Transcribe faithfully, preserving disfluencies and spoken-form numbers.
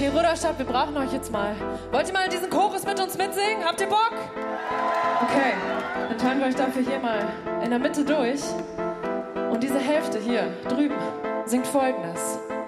Okay, Rudolstadt, wir brauchen euch jetzt mal. Wollt ihr mal diesen Chorus mit uns mitsingen? Habt ihr Bock? Okay, dann teilen wir euch dafür hier mal in der Mitte durch. Und diese Hälfte hier drüben singt Folgendes.